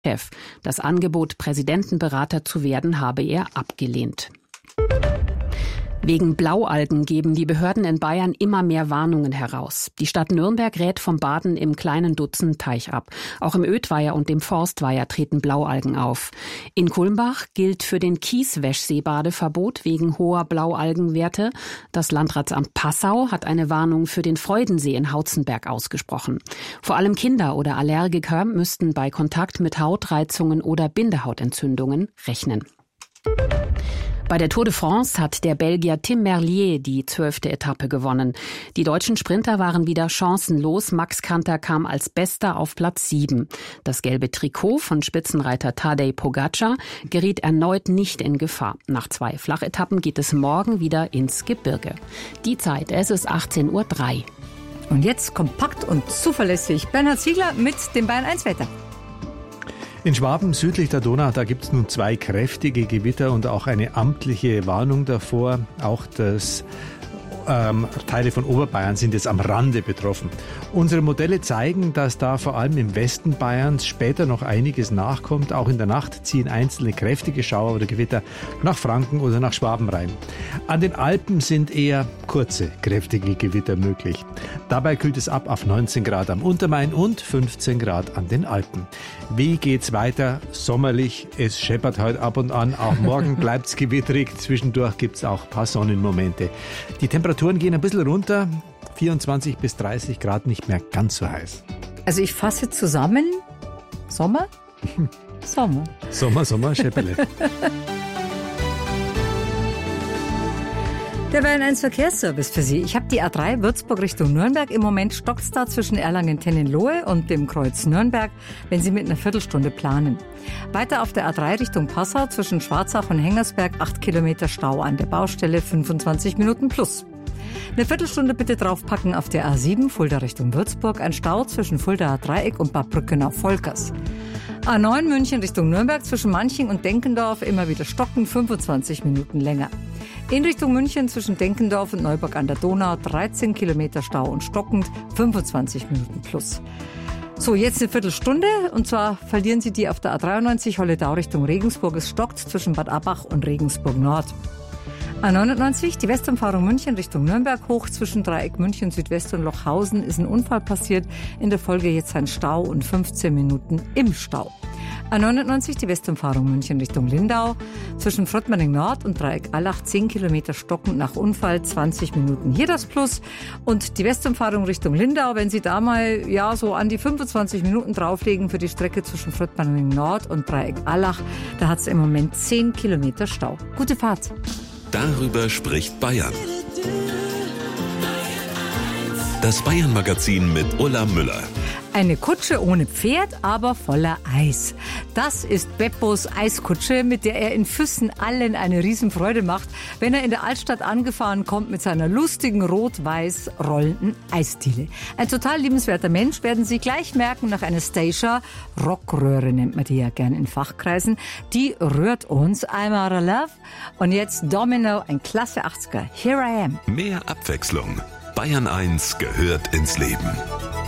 Chef. Das Angebot, Präsidentenberater zu werden, habe er abgelehnt. Wegen Blaualgen geben die Behörden in Bayern immer mehr Warnungen heraus. Die Stadt Nürnberg rät vom Baden im kleinen Dutzend-Teich ab. Auch im Ödweiher und dem Forstweiher treten Blaualgen auf. In Kulmbach gilt für den Kieswäschsee Badeverbot wegen hoher Blaualgenwerte. Das Landratsamt Passau hat eine Warnung für den Freudensee in Hautzenberg ausgesprochen. Vor allem Kinder oder Allergiker müssten bei Kontakt mit Hautreizungen oder Bindehautentzündungen rechnen. Bei der Tour de France hat der Belgier Tim Merlier die 12. Etappe gewonnen. Die deutschen Sprinter waren wieder chancenlos. Max Kanter kam als Bester auf Platz 7. Das gelbe Trikot von Spitzenreiter Tadej Pogačar geriet erneut nicht in Gefahr. Nach 2 Flachetappen geht es morgen wieder ins Gebirge. Die Zeit, es ist 18:03 Uhr. Und jetzt kompakt und zuverlässig Bernhard Ziegler mit dem Bayern 1 Wetter. In Schwaben südlich der Donau, da gibt es nun 2 kräftige Gewitter und auch eine amtliche Warnung davor. Auch Teile von Oberbayern sind jetzt am Rande betroffen. Unsere Modelle zeigen, dass da vor allem im Westen Bayerns später noch einiges nachkommt. Auch in der Nacht ziehen einzelne kräftige Schauer oder Gewitter nach Franken oder nach Schwaben rein. An den Alpen sind eher kurze, kräftige Gewitter möglich. Dabei kühlt es ab auf 19 Grad am Untermain und 15 Grad an den Alpen. Wie geht's weiter? Sommerlich, es scheppert heute ab und an. Auch morgen bleibt's gewitterig. Zwischendurch gibt's auch ein paar Sonnenmomente. Die Temperaturen gehen ein bisschen runter. 24 bis 30 Grad, nicht mehr ganz so heiß. Also ich fasse zusammen. Sommer? Sommer. Sommer, Schäppele. Der Bayern 1 Verkehrsservice für Sie. Ich habe die A3 Würzburg Richtung Nürnberg. Im Moment stockt's da zwischen Erlangen-Tennenlohe und dem Kreuz Nürnberg, wenn Sie mit einer Viertelstunde planen. Weiter auf der A3 Richtung Passau zwischen Schwarzach und Hengersberg 8 Kilometer Stau an der Baustelle, 25 Minuten plus. Eine Viertelstunde bitte draufpacken auf der A7 Fulda Richtung Würzburg. Ein Stau zwischen Fuldaer Dreieck und Bad Brückenau-Volkers. A9 München Richtung Nürnberg zwischen Manching und Denkendorf immer wieder stocken, 25 Minuten länger. In Richtung München zwischen Denkendorf und Neuburg an der Donau 13 Kilometer Stau und stockend, 25 Minuten plus. So, jetzt eine Viertelstunde und zwar verlieren Sie die auf der A93 Holledau Richtung Regensburg. Es stockt zwischen Bad Abbach und Regensburg Nord. A99, die Westumfahrung München Richtung Nürnberg hoch zwischen Dreieck München Südwest und Lochhausen ist ein Unfall passiert. In der Folge jetzt ein Stau und 15 Minuten im Stau. A99, die Westumfahrung München Richtung Lindau. Zwischen Fröttmanning Nord und Dreieck Allach 10 Kilometer stockend nach Unfall, 20 Minuten. Hier das Plus. Und die Westumfahrung Richtung Lindau, wenn Sie da mal so an die 25 Minuten drauflegen für die Strecke zwischen Fröttmanning Nord und Dreieck Allach, da hat es im Moment 10 Kilometer Stau. Gute Fahrt. Darüber spricht Bayern. Das Bayern-Magazin mit Ulla Müller. Eine Kutsche ohne Pferd, aber voller Eis. Das ist Beppos Eiskutsche, mit der er in Füssen allen eine Riesenfreude macht, wenn er in der Altstadt angefahren kommt mit seiner lustigen rot-weiß rollenden Eisdiele. Ein total liebenswerter Mensch, werden Sie gleich merken, nach einer Stacia, Rockröhre nennt man die ja gern in Fachkreisen, die rührt uns I'm Out of Love. Und jetzt Domino, ein klasse 80er, Here I Am. Mehr Abwechslung. Bayern 1 gehört ins Leben.